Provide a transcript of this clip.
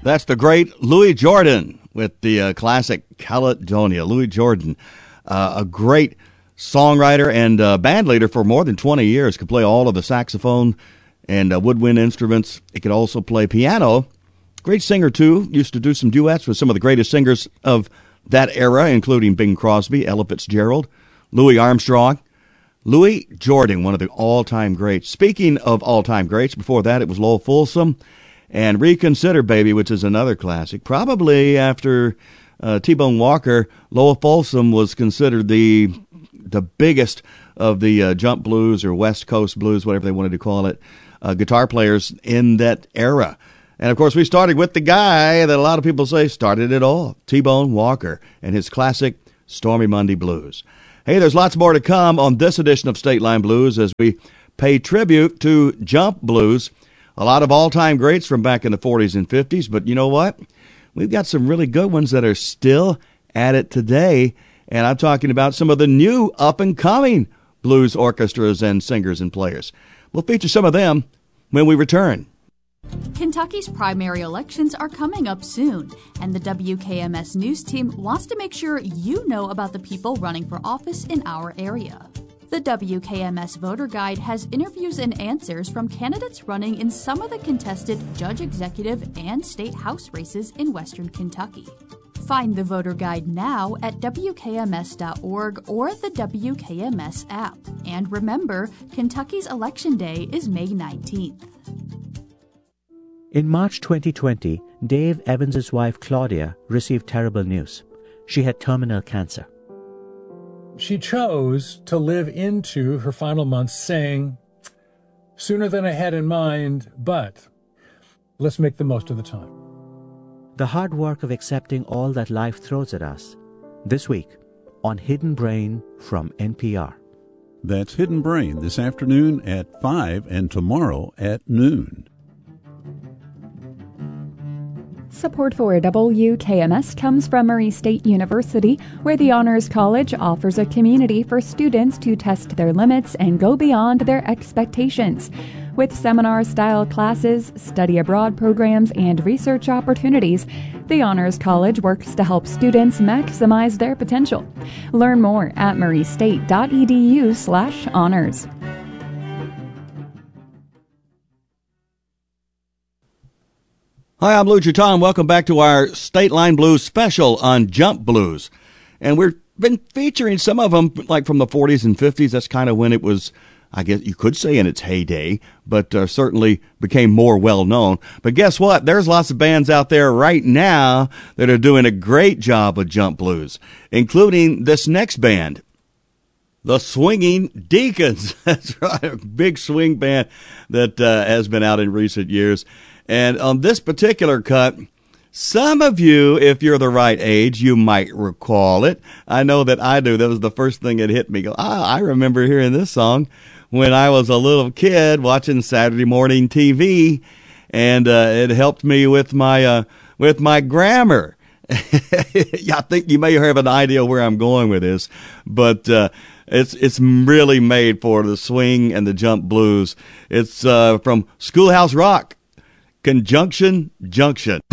That's the great Louis Jordan with the classic Caledonia. Louis Jordan, a great songwriter and band leader for more than 20 years. Could play all of the saxophone and woodwind instruments. He could also play piano. Great singer, too. Used to do some duets with some of the greatest singers of that era, including Bing Crosby, Ella Fitzgerald, Louis Armstrong. Louis Jordan, one of the all-time greats. Speaking of all-time greats, before that it was Lowell Fulson and Reconsider Baby, which is another classic. Probably after T-Bone Walker, Lowell Fulson was considered the biggest of the jump blues or West Coast blues, whatever they wanted to call it, guitar players in that era. And, of course, we started with the guy that a lot of people say started it all, T-Bone Walker, and his classic Stormy Monday Blues. Hey, there's lots more to come on this edition of State Line Blues as we pay tribute to jump blues. A lot of all-time greats from back in the 40s and 50s, but you know what? We've got some really good ones that are still at it today, and I'm talking about some of the new up-and-coming blues orchestras and singers and players. We'll feature some of them when we return. Kentucky's primary elections are coming up soon, and the WKMS News team wants to make sure you know about the people running for office in our area. The WKMS Voter Guide has interviews and answers from candidates running in some of the contested judge executive and state house races in western Kentucky. Find the Voter Guide now at WKMS.org or the WKMS app. And remember, Kentucky's Election Day is May 19th. In March 2020, Dave Evans' wife Claudia received terrible news. She had terminal cancer. She chose to live into her final months saying, "Sooner than I had in mind, but let's make the most of the time." The hard work of accepting all that life throws at us. This week on Hidden Brain from NPR. That's Hidden Brain this afternoon at 5 and tomorrow at noon. Support for WKMS comes from Murray State University, where the Honors College offers a community for students to test their limits and go beyond their expectations. With seminar-style classes, study abroad programs, and research opportunities, the Honors College works to help students maximize their potential. Learn more at murraystate.edu/honors. Hi, I'm Lou Tom. Welcome back to our State Line Blues special on jump blues. And we've been featuring some of them, like from the 40s and 50s. That's kind of when it was, I guess you could say, in its heyday, but certainly became more well-known. But guess what? There's lots of bands out there right now that are doing a great job of jump blues, including this next band, the Swinging Deacons. That's right, a big swing band that has been out in recent years. And on this particular cut, some of you, if you're the right age, you might recall it. I know that I do. That was the first thing that hit me. I remember hearing this song when I was a little kid watching Saturday morning TV, and it helped me with my grammar. I think you may have an idea where I'm going with this, but it's really made for the swing and the jump blues. It's from Schoolhouse Rock. Conjunction Junction.